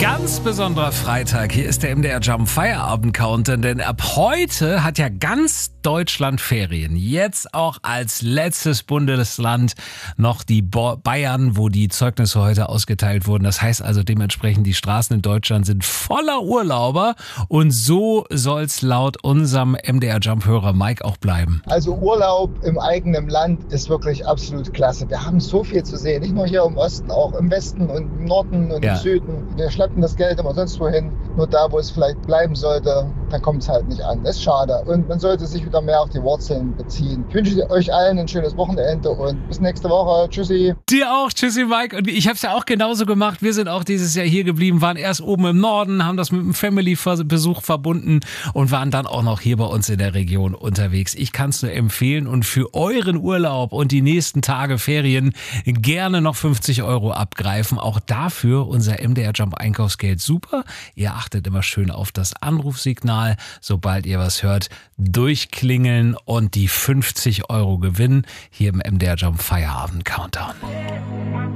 Ganz besonderer Freitag. Hier ist der MDR Jump Feierabend Countdown, denn ab heute hat ja ganz Deutschland Ferien. Jetzt auch als letztes Bundesland noch die Bayern, wo die Zeugnisse heute ausgeteilt wurden. Das heißt also dementsprechend, die Straßen in Deutschland sind voller Urlauber und so soll's laut unserem MDR Jump Hörer Mike auch bleiben. Also Urlaub im eigenen Land ist wirklich absolut klasse. Wir haben so viel zu sehen, nicht nur hier im Osten, auch im Westen und im Norden und im Süden. Wir schleppen das Geld immer sonst wohin, nur da, wo es vielleicht bleiben sollte, dann kommt es halt nicht an. Das ist schade und man sollte sich wieder mehr auf die Wurzeln beziehen. Ich wünsche euch allen ein schönes Wochenende und bis nächste Woche. Tschüssi. Dir auch. Tschüssi, Mike. Und ich habe es ja auch genauso gemacht. Wir sind auch dieses Jahr hier geblieben, waren erst oben im Norden, haben das mit einem Family-Besuch verbunden und waren dann auch noch hier bei uns in der Region unterwegs. Ich kann es nur empfehlen und für euren Urlaub und die nächsten Tage Ferien gerne noch 50 € abgreifen. Auch dafür unser MDR Jump Einkaufsgeld super. Ihr achtet immer schön auf das Anrufsignal. Sobald ihr was hört, durchklingeln und die 50 € gewinnen hier im MDR Jump Feierabend Countdown.